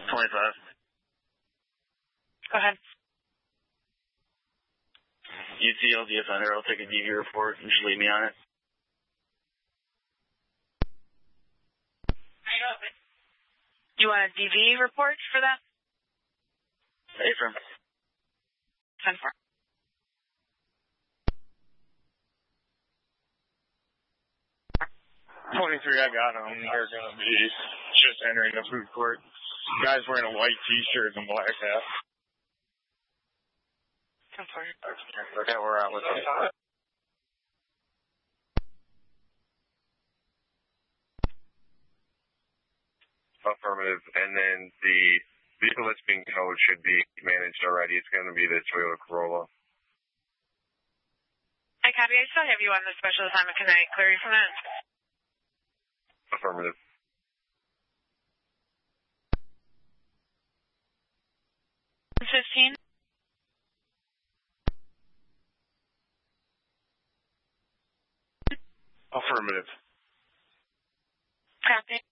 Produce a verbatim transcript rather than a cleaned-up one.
twenty-five. Go ahead. U T L D offender. I'll take a D V report and just leave me on it. You want a D V report for that? Affirm. ten four. twenty-three, I got them. They're going to be just entering the food court. Guy's wearing a white t-shirt and black hat. ten four. Okay, we're out with them. Affirmative. And then the vehicle that's being towed should be managed already. It's going to be the Toyota Corolla. I copy. I still have you on the special assignment. Can I clear you from that? Affirmative. fifteen. Affirmative. Copy.